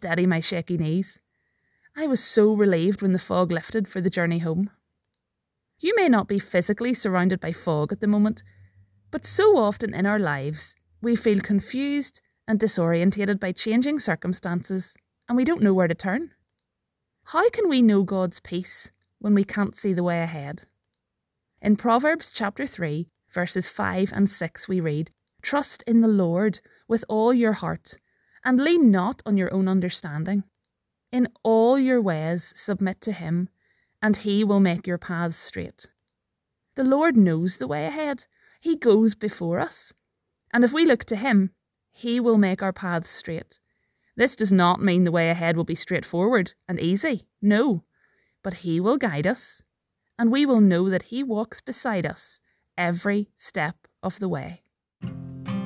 steady my shaky knees. I was so relieved when the fog lifted for the journey home. You may not be physically surrounded by fog at the moment, but so often in our lives we feel confused and disorientated by changing circumstances, and we don't know where to turn. How can we know God's peace when we can't see the way ahead? In Proverbs chapter 3, verses 5 and 6 we read, "Trust in the Lord with all your heart, and lean not on your own understanding. In all your ways submit to him, and he will make your paths straight." The Lord knows the way ahead. He goes before us. And if we look to him, he will make our paths straight. This does not mean the way ahead will be straightforward and easy. No. But he will guide us, and we will know that he walks beside us every step of the way.